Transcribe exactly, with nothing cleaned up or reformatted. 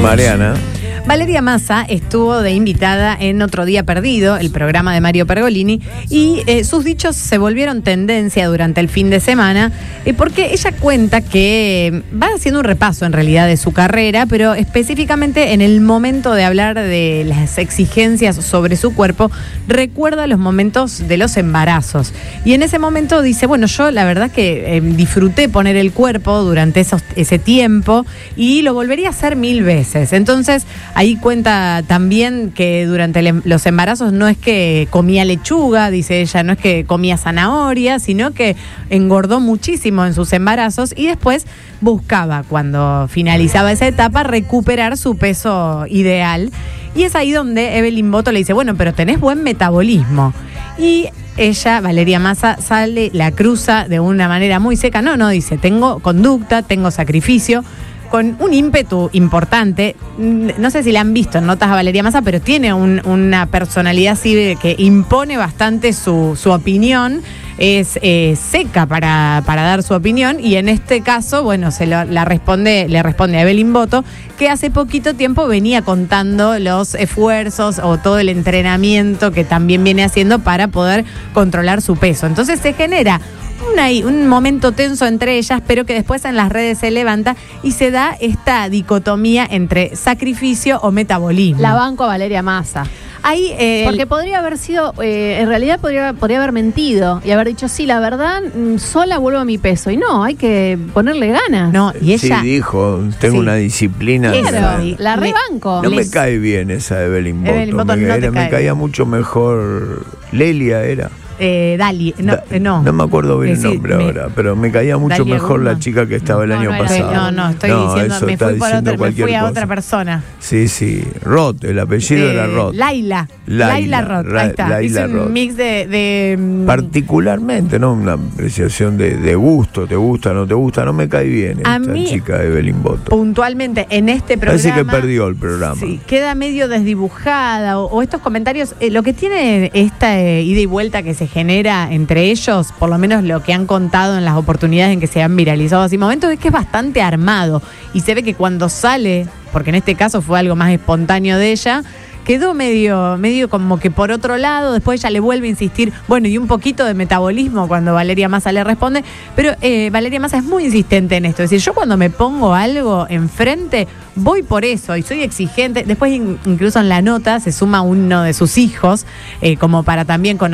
Mariana. Valeria Massa estuvo de invitada en Otro Día Perdido, el programa de Mario Pergolini, y eh, sus dichos se volvieron tendencia durante el fin de semana, eh, porque ella cuenta que va haciendo un repaso en realidad de su carrera, pero específicamente en el momento de hablar de las exigencias sobre su cuerpo, recuerda los momentos de los embarazos. Y en ese momento dice, bueno, yo la verdad que eh, disfruté poner el cuerpo durante esos, ese tiempo y lo volvería a hacer mil veces. Entonces, ahí cuenta también que durante el, los embarazos no es que comía lechuga, dice ella, no es que comía zanahoria, sino que engordó muchísimo en sus embarazos y después buscaba, cuando finalizaba esa etapa, recuperar su peso ideal. Y es ahí donde Evelyn Boto le dice, bueno, pero tenés buen metabolismo. Y ella, Valeria Massa, sale, la cruza de una manera muy seca. No, no, dice, tengo conducta, tengo sacrificio, con un ímpetu importante. No sé si la han visto en notas a Valeria Massa, pero tiene un, una personalidad así que impone bastante su, su opinión. Es eh, seca para, para dar su opinión y en este caso, bueno, se lo, la responde, le responde a Evelyn Boto, que hace poquito tiempo venía contando los esfuerzos o todo el entrenamiento que también viene haciendo para poder controlar su peso. Entonces se genera Una, un momento tenso entre ellas, pero que después en las redes se levanta y se da esta dicotomía entre sacrificio o metabolismo. La banco a Valeria Massa. Ahí, eh, Porque el... podría haber sido, eh, en realidad podría, podría haber mentido y haber dicho, sí, la verdad, sola vuelvo a mi peso. Y no, hay que ponerle ganas. No, y ella... Sí, dijo, tengo sí. una disciplina. Claro, de... la rebanco. No Les... me cae bien esa Evelyn Boto. Evelyn Boto me, no era, te cae me caía bien. mucho mejor. Lelia era. Eh, Dali, no, da, no. No me acuerdo bien Decí, el nombre me, ahora, pero me caía mucho Dalia mejor Guzmán. la chica que estaba el No, año no era pasado. No, no, estoy No, diciendo, eso me está fui por diciendo otra, me cualquier fui a cosa. otra persona. Sí, sí, Roth, el apellido Eh, era Roth. Laila. Laila, Laila Roth, Ra- ahí está. Laila Hice un Roth. mix de... de Particularmente, ¿no? Una apreciación de, de gusto, te gusta, no te gusta, no me cae bien A esta mí, chica Evelyn Boto. puntualmente en este programa... Parece que perdió el programa. Sí, queda medio desdibujada o, o estos comentarios, eh, lo que tiene esta eh, ida y vuelta que se genera entre ellos, por lo menos lo que han contado en las oportunidades en que se han viralizado así momentos, es que es bastante armado y se ve que cuando sale, porque en este caso fue algo más espontáneo de ella, quedó medio, medio como que por otro lado, después ella le vuelve a insistir, bueno, y un poquito de metabolismo cuando Valeria Massa le responde, pero eh, Valeria Massa es muy insistente en esto, es decir, yo cuando me pongo algo enfrente, voy por eso y soy exigente. Después in- incluso en la nota se suma uno de sus hijos, eh, como para también conocer